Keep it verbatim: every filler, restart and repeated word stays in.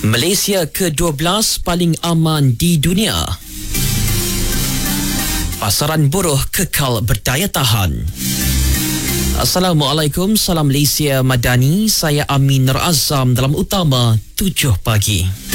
Malaysia ke dua belas paling aman di dunia. Pasaran buruh kekal berdaya tahan. Assalamualaikum, salam Malaysia Madani. Saya Amin Nur Azam dalam Utama tujuh pagi.